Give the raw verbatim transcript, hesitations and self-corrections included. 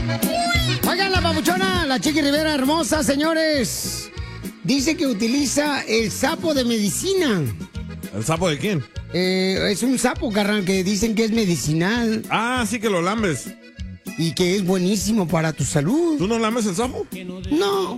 Oigan, la papuchona, la Chiqui Rivera hermosa, señores. Dice que utiliza el sapo de medicina. ¿El sapo de quién? Eh, es un sapo, carnal, que dicen que es medicinal. Ah, sí que lo lambes. Y que es buenísimo para tu salud. ¿Tú no lames el sapo? No.